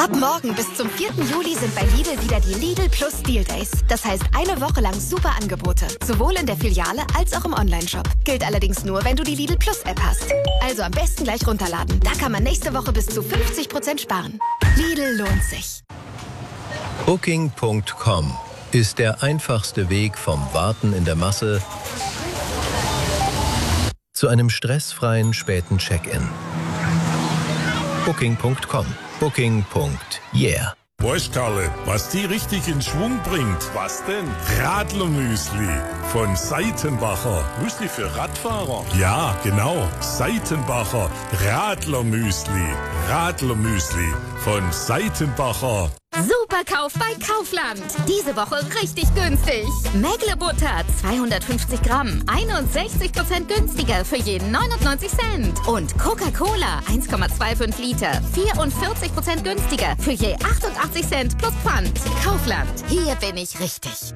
Ab morgen bis zum 4. Juli sind bei Lidl wieder die Lidl Plus Deal Days. Das heißt eine Woche lang super Angebote. Sowohl in der Filiale als auch im Onlineshop. Gilt allerdings nur, wenn du die Lidl Plus App hast. Also am besten gleich runterladen. Da kann man nächste Woche bis zu 50% sparen. Lidl lohnt sich. Booking.com ist der einfachste Weg vom Warten in der Masse zu einem stressfreien späten Check-in. Booking.com. Booking.yeah. Weißt Karle, was die richtig in Schwung bringt? Was denn? Radlermüsli von Seitenbacher. Müsli für Radfahrer? Ja, genau. Seitenbacher Radlermüsli. Radlermüsli von Seitenbacher. Superkauf bei Kaufland. Diese Woche richtig günstig. Mägle-Butter 250 Gramm, 61% günstiger für jeden 99 Cent. Und Coca-Cola 1,25 Liter, 44% günstiger für je 88 Cent plus Pfand. Kaufland, hier bin ich richtig.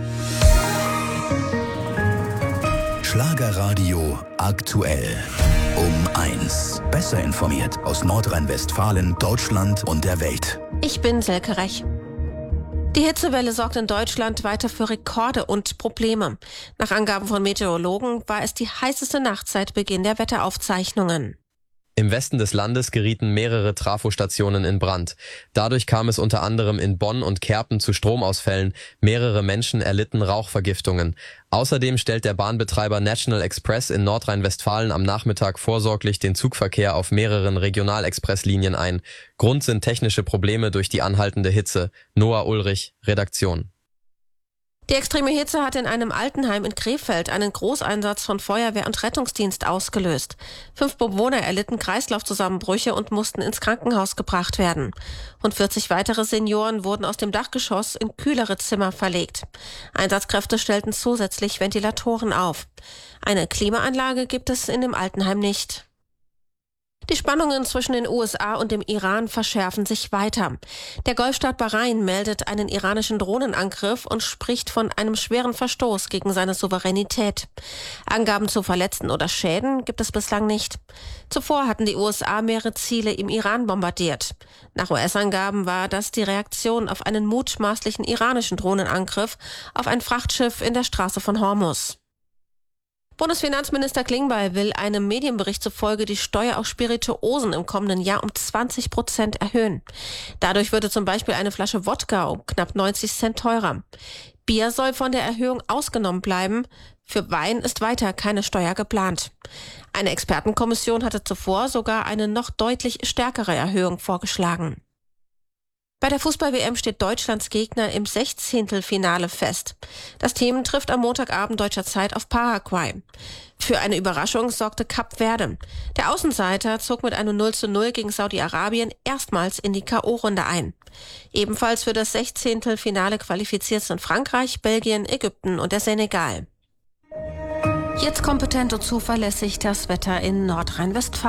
Schlagerradio aktuell. Um 1. Besser informiert aus Nordrhein-Westfalen, Deutschland und der Welt. Ich bin Silke Rech. Die Hitzewelle sorgt in Deutschland weiter für Rekorde und Probleme. Nach Angaben von Meteorologen war es die heißeste Nacht seit Beginn der Wetteraufzeichnungen. Im Westen des Landes gerieten mehrere Trafostationen in Brand. Dadurch kam es unter anderem in Bonn und Kerpen zu Stromausfällen. Mehrere Menschen erlitten Rauchvergiftungen. Außerdem stellt der Bahnbetreiber National Express in Nordrhein-Westfalen am Nachmittag vorsorglich den Zugverkehr auf mehreren Regionalexpresslinien ein. Grund sind technische Probleme durch die anhaltende Hitze. Noah Ulrich, Redaktion. Die extreme Hitze hat in einem Altenheim in Krefeld einen Großeinsatz von Feuerwehr und Rettungsdienst ausgelöst. 5 Bewohner erlitten Kreislaufzusammenbrüche und mussten ins Krankenhaus gebracht werden. Rund 40 weitere Senioren wurden aus dem Dachgeschoss in kühlere Zimmer verlegt. Einsatzkräfte stellten zusätzlich Ventilatoren auf. Eine Klimaanlage gibt es in dem Altenheim nicht. Die Spannungen zwischen den USA und dem Iran verschärfen sich weiter. Der Golfstaat Bahrain meldet einen iranischen Drohnenangriff und spricht von einem schweren Verstoß gegen seine Souveränität. Angaben zu Verletzten oder Schäden gibt es bislang nicht. Zuvor hatten die USA mehrere Ziele im Iran bombardiert. Nach US-Angaben war das die Reaktion auf einen mutmaßlichen iranischen Drohnenangriff auf ein Frachtschiff in der Straße von Hormuz. Bundesfinanzminister Klingbeil will einem Medienbericht zufolge die Steuer auf Spirituosen im kommenden Jahr um 20% erhöhen. Dadurch würde zum Beispiel eine Flasche Wodka um knapp 90 Cent teurer. Bier soll von der Erhöhung ausgenommen bleiben. Für Wein ist weiter keine Steuer geplant. Eine Expertenkommission hatte zuvor sogar eine noch deutlich stärkere Erhöhung vorgeschlagen. Bei der Fußball-WM steht Deutschlands Gegner im 16. fest. Das Team trifft am Montagabend deutscher Zeit auf Paraguay. Für eine Überraschung sorgte Kap Verde. Der Außenseiter zog mit einem 0:0 gegen Saudi-Arabien erstmals in die K.O.-Runde ein. Ebenfalls für das 16. qualifiziert sind Frankreich, Belgien, Ägypten und der Senegal. Jetzt kompetent und zuverlässig das Wetter in Nordrhein-Westfalen.